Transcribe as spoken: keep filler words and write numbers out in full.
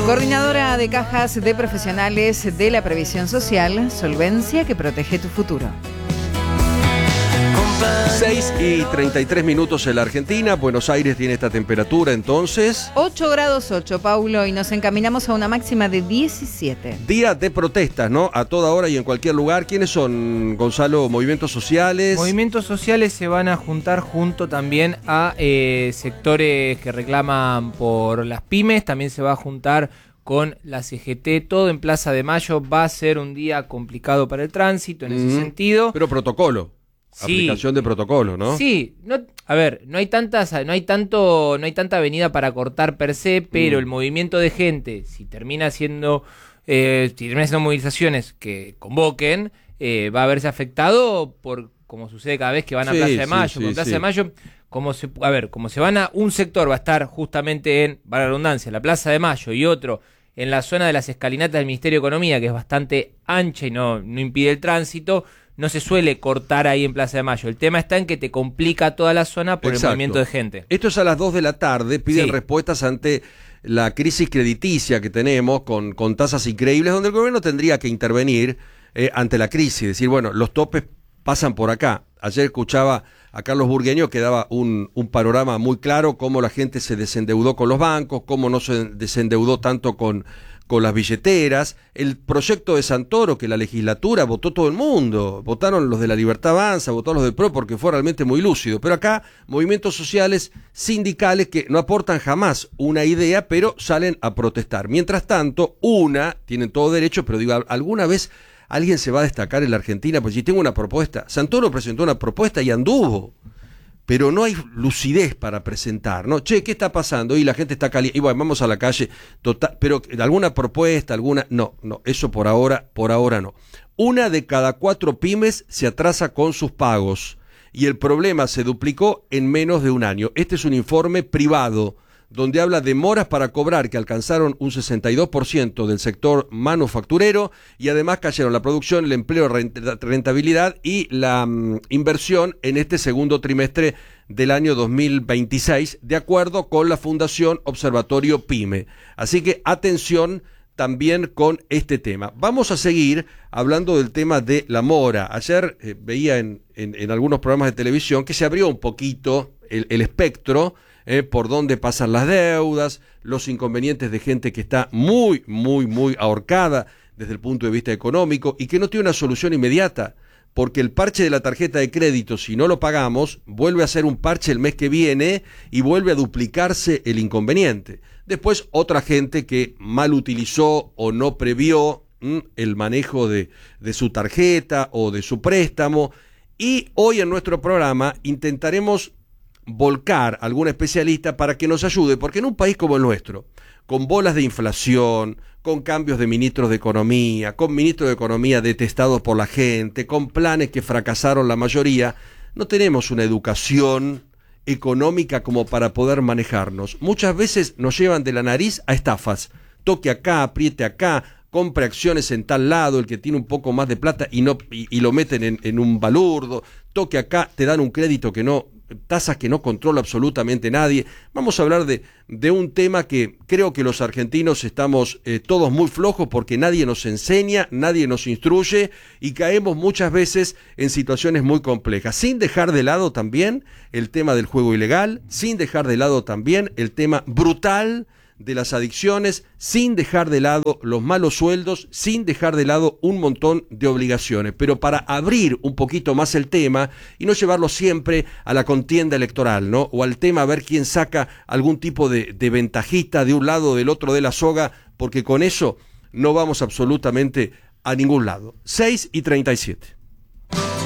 Coordinadora de Cajas de Profesionales de la Previsión Social, solvencia que protege tu futuro. seis y treinta y tres minutos en la Argentina. Buenos Aires tiene esta temperatura entonces. ocho grados ocho, Paulo, y nos encaminamos a una máxima de diecisiete. Día de protestas, ¿no? A toda hora y en cualquier lugar. ¿Quiénes son, Gonzalo? ¿Movimientos sociales? Movimientos sociales se van a juntar junto también a eh, sectores que reclaman por las pymes. También se va a juntar con la C G T, todo en Plaza de Mayo. Va a ser un día complicado para el tránsito en ese Mm, sentido. Pero protocolo. Sí. Aplicación de protocolo, ¿no? Sí, no, a ver, no hay tantas, no hay tanto, no hay tanta avenida para cortar per se, pero Mm. el movimiento de gente, si termina siendo, eh, si termina siendo movilizaciones que convoquen, eh, va a verse afectado por, como sucede cada vez que van a Sí, Plaza de sí, Mayo, sí, con Plaza sí. de Mayo, como se, a ver, como se van a un sector va a estar justamente en, para la redundancia, la Plaza de Mayo y otro en la zona de las escalinatas del Ministerio de Economía, que es bastante ancha y no, no impide el tránsito. No se suele cortar ahí en Plaza de Mayo. El tema está en que te complica toda la zona por Exacto. el movimiento de gente. Esto es a las dos de la tarde. Piden Sí. respuestas ante la crisis crediticia que tenemos con, con tasas increíbles, donde el gobierno tendría que intervenir eh, ante la crisis. Decir, bueno, los topes pasan por acá. Ayer escuchaba a Carlos Burgueño que daba un, un panorama muy claro, cómo la gente se desendeudó con los bancos, cómo no se desendeudó tanto con, con las billeteras. El proyecto de Santoro, que la legislatura votó todo el mundo, votaron los de la Libertad Avanza, votaron los del P R O, porque fue realmente muy lúcido. Pero acá, movimientos sociales, sindicales, que no aportan jamás una idea, pero salen a protestar. Mientras tanto, una, tienen todo derecho, pero digo, alguna vez alguien se va a destacar en la Argentina, pues si tengo una propuesta. Santoro presentó una propuesta y anduvo, pero no hay lucidez para presentar, ¿no? Che, ¿qué está pasando? Y la gente está caliente, y bueno, vamos a la calle, total, pero alguna propuesta, alguna, no, no, eso por ahora, por ahora no. Una de cada cuatro pymes se atrasa con sus pagos, y el problema se duplicó en menos de un año. Este es un informe privado, donde habla de demoras para cobrar que alcanzaron un sesenta y dos por ciento del sector manufacturero y además cayeron la producción, el empleo, rentabilidad y la um, inversión en este segundo trimestre del año dos mil veintiséis, de acuerdo con la Fundación Observatorio PYME. Así que atención también con este tema. Vamos a seguir hablando del tema de la mora. Ayer eh, veía en, en, en algunos programas de televisión que se abrió un poquito el, el espectro, Eh, por dónde pasan las deudas, los inconvenientes de gente que está muy, muy, muy ahorcada desde el punto de vista económico y que no tiene una solución inmediata, porque el parche de la tarjeta de crédito, si no lo pagamos, vuelve a ser un parche el mes que viene y vuelve a duplicarse el inconveniente. Después, otra gente que mal utilizó o no previó ¿m? el manejo de, de su tarjeta o de su préstamo. Y hoy en nuestro programa intentaremos volcar a algún especialista para que nos ayude, porque en un país como el nuestro, con bolas de inflación, con cambios de ministros de economía, con ministros de economía detestados por la gente, con planes que fracasaron la mayoría, no tenemos una educación económica como para poder manejarnos. Muchas veces nos llevan de la nariz a estafas. Toque acá, apriete acá, compre acciones en tal lado, el que tiene un poco más de plata y no y, y lo meten en, en un balurdo. Toque acá, te dan un crédito que no, tasas que no controla absolutamente nadie. Vamos a hablar de, de un tema que creo que los argentinos estamos eh, todos muy flojos porque nadie nos enseña, nadie nos instruye y caemos muchas veces en situaciones muy complejas, sin dejar de lado también el tema del juego ilegal, sin dejar de lado también el tema brutal de las adicciones, sin dejar de lado los malos sueldos, sin dejar de lado un montón de obligaciones. Pero para abrir un poquito más el tema y no llevarlo siempre a la contienda electoral, ¿no? O al tema a ver quién saca algún tipo de, de ventajita de un lado o del otro de la soga, porque con eso no vamos absolutamente a ningún lado. seis y treinta y siete.